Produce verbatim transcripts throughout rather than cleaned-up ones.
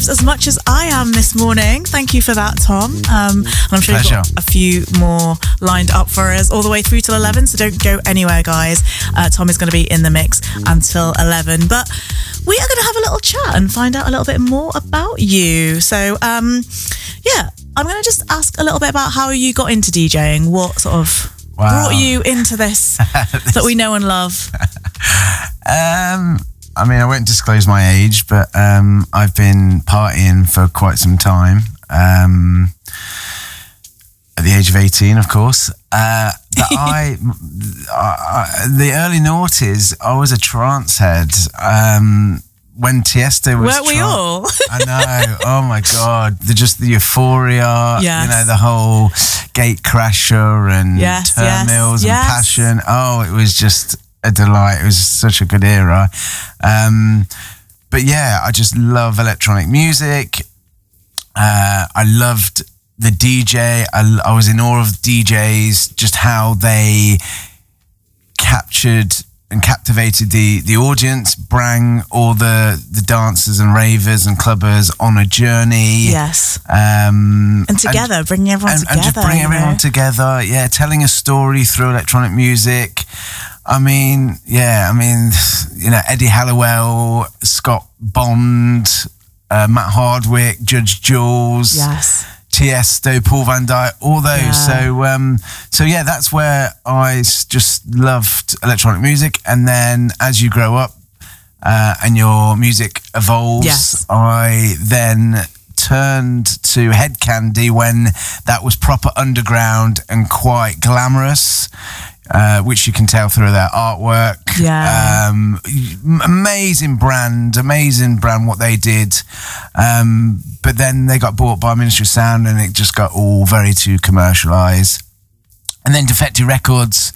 vibes as much as I am this morning. Thank you for that, Tom. Um, and I'm sure Pleasure. you've got a few more lined up for us all the way through till eleven, so don't go anywhere, guys. Uh, Tom is going to be in the mix until eleven. But we are going to have a little chat and find out a little bit more about you. So, um, yeah, I'm going to just ask a little bit about how you got into DJing. What sort of wow. brought you into this that we know and love? Um, I mean, I won't disclose my age, but um, I've been partying for quite some time. Um, at the age of eighteen, of course. Uh, but I, I, the early noughties, I was a trance head. Um, when Tiesto was, weren't we tran- all? I know. Oh my God! The just the euphoria. Yes. You know, the whole Gate Crasher and Yes, Turmoils yes, and yes. Passion. Oh, it was just a delight. It was such a good era. Um, but yeah, I just love electronic music. Uh, I loved the D J. I, I was in awe of D Js, just how they captured and captivated the the audience, bring all the the dancers and ravers and clubbers on a journey. Yes. Um, And together, and, bringing everyone and, together. and just bring you everyone know? together. Yeah, telling a story through electronic music. I mean, yeah, I mean, you know, Eddie Halliwell, Scott Bond, uh, Matt Hardwick, Judge Jules. Yes. Tiesto, Paul Van Dyke, all those. Yeah. So, um, so yeah, that's where I s- just loved electronic music. And then as you grow up uh, and your music evolves, Yes. I then turned to Head Candy when that was proper underground and quite glamorous. Uh, which you can tell through their artwork. Yeah. Um, amazing brand, amazing brand what they did. Um, but then they got bought by Ministry of Sound and it just got all very too commercialised. And then Defected Records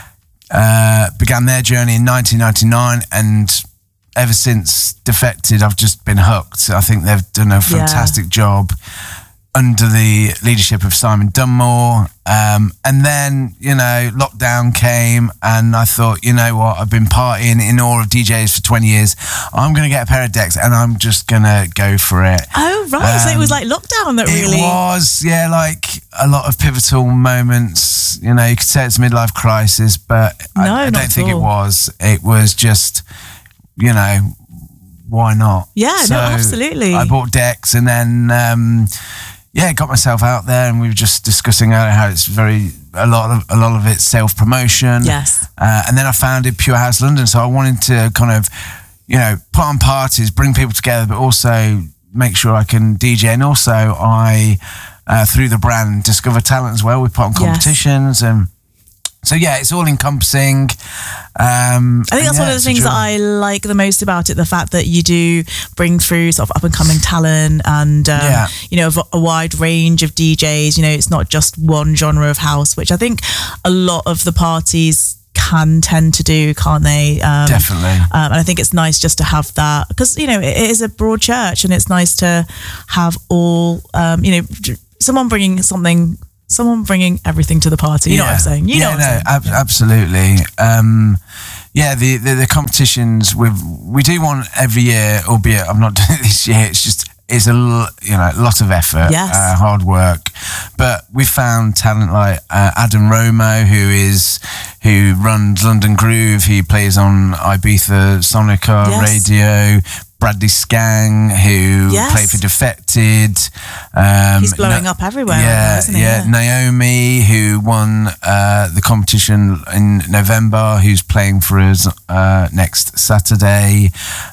uh, began their journey in nineteen ninety-nine, and ever since Defected, I've just been hooked. I think they've done a fantastic yeah. job under the leadership of Simon Dunmore. Um, and then, you know, lockdown came and I thought, you know what, I've been partying in awe of D Js for twenty years. I'm going to get a pair of decks and I'm just going to go for it. Oh, right. Um, so it was like lockdown that really... It was, yeah, like a lot of pivotal moments. You know, you could say it's a midlife crisis, but no, I, I don't think all. it was. It was just, you know, why not? Yeah, so no, absolutely. I bought decks and then... Um, yeah, got myself out there, and we were just discussing earlier how it's very a lot of a lot of it's self promotion. Yes, uh, and then I founded Pure House London, so I wanted to kind of, you know, put on parties, bring people together, but also make sure I can D J, and also I uh, through the brand discover talent as well. We put on competitions yes. and. So yeah, it's all encompassing. Um, I think that's yeah, one of the things that I like the most about it, the fact that you do bring through sort of up and coming talent and, um, yeah. you know, a, a wide range of D Js. You know, it's not just one genre of house, which I think a lot of the parties can tend to do, can't they? Um, Definitely. Um, and I think it's nice just to have that because, you know, it, it is a broad church and it's nice to have all, um, you know, someone bringing something Someone bringing everything to the party. You yeah. know what I'm saying? You yeah, know what no, I'm saying? Ab- absolutely. Um, yeah, the, the the competitions with we do one every year, albeit I'm not doing it this year. It's just it's a l- you know lot of effort, yes. uh, hard work. But we found talent like uh, Adam Romo, who is who runs London Groove. He plays on Ibiza Sonica yes. Radio. Bradley Skang, who yes. played for Defected. Um, He's blowing Na- up everywhere, yeah, right now, isn't he? Yeah, yeah, Naomi, who won uh, the competition in November, who's playing for us uh, next Saturday.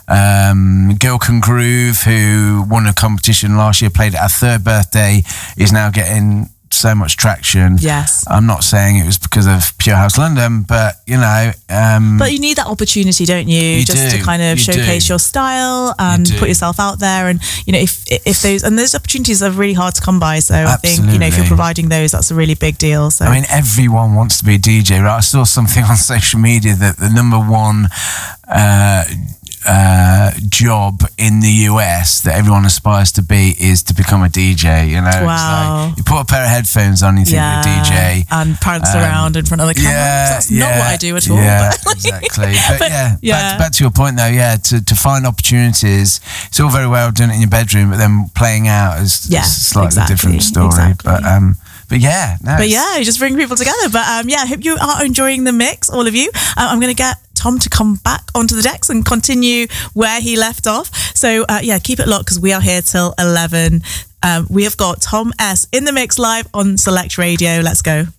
Um, Girl Can Groove, who won a competition last year, played at our third birthday, is now getting so much traction. Yes. I'm not saying it was because of Pure House London, but you know. Um, but you need that opportunity, don't you? you just do. to kind of you showcase do. your style and you put yourself out there. And, you know, if if those, and those opportunities are really hard to come by. So Absolutely. I think, you know, if you're providing those, that's a really big deal. So I mean, everyone wants to be a D J, right? I saw something on social media that the number one uh, uh, job in the U S that everyone aspires to be is to become a D J. You know, Wow. it's like you put a pair of headphones on, you think Yeah. you're a D J, and prance Um, around in front of the camera. yeah, That's yeah, not what I do at all. Yeah, but, like, exactly. But, but, yeah, yeah. Back, back to your point though. Yeah, to, to find opportunities, it's all very well doing it in your bedroom, but then playing out is, Yeah, is a slightly exactly, different story. exactly. But um, but yeah, no, But it's- yeah, you just bring people together. But um, yeah, I hope you are enjoying the mix, all of you. Uh, I'm going to get Tom to come back onto the decks and continue where he left off. So uh, yeah, keep it locked because we are here till eleven. Um, we have got Tom S in the mix live on Select Radio. Let's go.